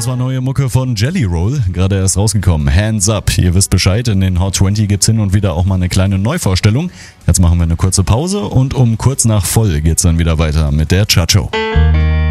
Das war neue Mucke von Jelly Roll, gerade erst rausgekommen. Hands Up. Ihr wisst Bescheid, in den Hot 20 gibt's hin und wieder auch mal eine kleine Neuvorstellung. Jetzt machen wir eine kurze Pause und um kurz nach voll geht's dann wieder weiter mit der Chacho.